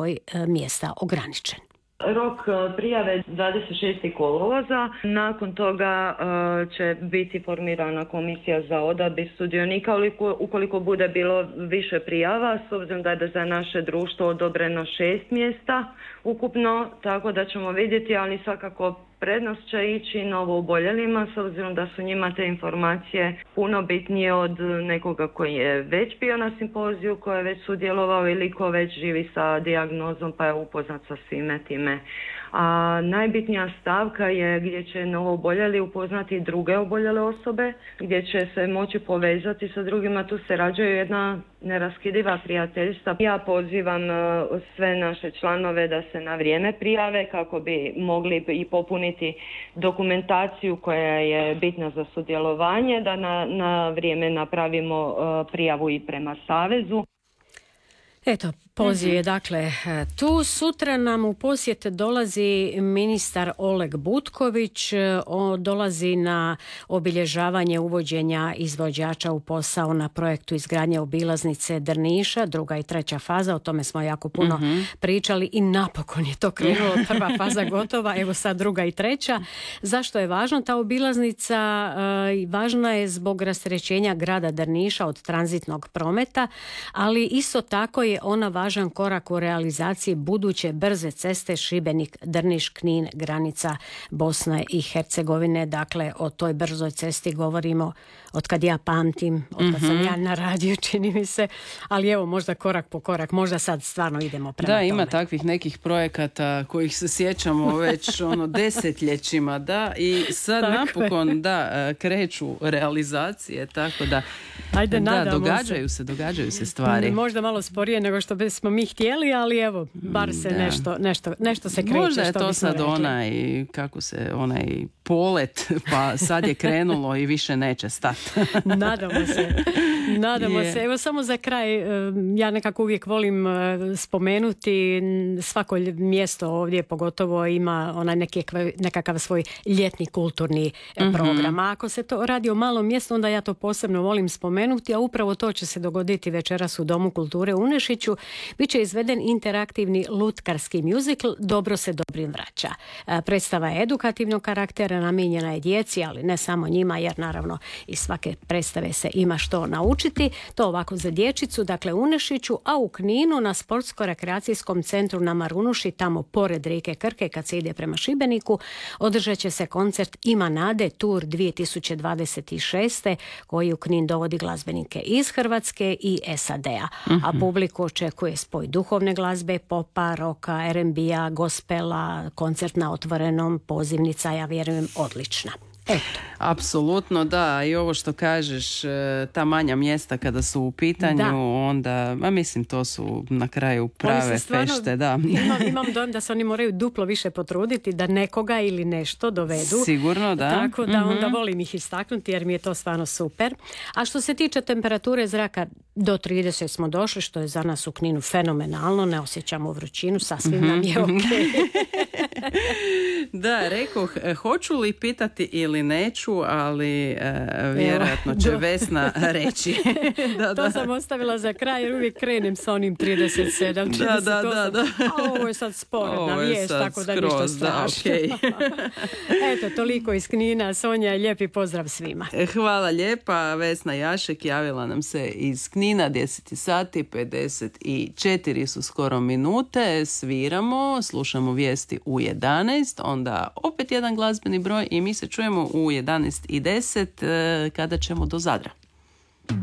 broj mjesta ograničen. Rok prijave 26. kolovoza. Nakon toga će biti formirana komisija za odabir sudionika ukoliko bude bilo više prijava, s obzirom da je za naše društvo odobreno 6 mjesta ukupno, tako da ćemo vidjeti, ali svakako prednost će ići novooboljelima, s obzirom da su njima te informacije puno bitnije od nekoga koji je već bio na simpoziju, koji je već sudjelovao ili ko već živi sa dijagnozom pa je upoznat sa svime time. A najbitnija stavka je gdje će novooboljeli upoznati druge oboljele osobe, gdje će se moći povezati sa drugima. Tu se rađaju jedna neraskidiva prijateljstva. Ja pozivam sve naše članove da se na vrijeme prijave kako bi mogli i popuniti dokumentaciju koja je bitna za sudjelovanje, da na vrijeme napravimo prijavu i prema Savezu. Eto, poziv je dakle tu. Sutra nam u posjet dolazi ministar Oleg Butković, dolazi na obilježavanje uvođenja izvođača u posao na projektu izgradnje obilaznice Drniša, 2. i 3. faza, o tome smo jako puno pričali i napokon je to krenulo, prva faza gotova, evo sad 2. i 3. Zašto je važna ta obilaznica? Važna je zbog rasterećenja grada Drniša od tranzitnog prometa, ali isto tako je ona važan korak u realizaciji buduće brze ceste Šibenik-Drniš-Knin, granica Bosne i Hercegovine. Dakle, o toj brzoj cesti govorimo od kad ja pamtim, od kad sam ja na radiju, čini mi se, ali evo, možda korak po korak, možda sad stvarno idemo prema tome. Da, ima takvih nekih projekata kojih se sjećamo već desetljećima, da, i sad napokon kreću realizacije, tako da ajde, događaju se stvari. Možda malo sporije nego što bismo mi htjeli, ali evo, bar se nešto se kreće. Možda je to sad onaj polet, pa sad je krenulo i više neće stati. Nadamo se. Evo samo za kraj, ja nekako uvijek volim spomenuti, svako mjesto ovdje pogotovo ima onaj nekakav svoj ljetni kulturni program. A ako se to radi o malom mjestu, onda ja to posebno volim spomenuti, a upravo to će se dogoditi večeras u Domu kulture u Unešiću. Biće izveden interaktivni lutkarski muzikl Dobro se dobrim vraća. Predstava je edukativnog karaktera, namijenjena je djeci, ali ne samo njima, jer naravno iz svake predstave se ima što naučiti. To ovako za dječicu, dakle u Unešiću, a u Kninu na sportsko-rekreacijskom centru na Marunuši, tamo pored rijeke Krke kad se ide prema Šibeniku, održat će se koncert Ima nade Tour 2026. koji u Knin dovodi glazbenike iz Hrvatske i SAD-a. A publiku očekuje spoj duhovne glazbe, popa, roka, R&B-a, gospela, koncert na otvorenom, pozivnica, ja vjerujem, odlična. Eto. Apsolutno, da, i ovo što kažeš, ta manja mjesta kada su u pitanju, onda, mislim, to su na kraju prave fešte, da. Imam dojam da se oni moraju duplo više potruditi da nekoga ili nešto dovedu. Sigurno, da. Tako da onda volim ih istaknuti jer mi je to stvarno super. A što se tiče temperature zraka, do 30 smo došli, što je za nas u Kninu fenomenalno, ne osjećamo vrućinu, sasvim nam je okej. Da, rekoh, hoću li pitati ili neću, ali vjerojatno će Vesna reći. To sam ostavila za kraj jer uvijek krenem sa onim 37, 38. Da. A ovo je sad sporedna vijest, tako da ništa strašno. Okay. Eto, toliko iz Knina. Sonja, lijepi pozdrav svima. Hvala lijepa. Vesna Jašek javila nam se iz Knina, 10 sati, 54 su skoro minute. Sviramo, slušamo vijesti u 11, onda opet jedan glazbeni broj i mi se čujemo u 11:10 kada ćemo do Zadra.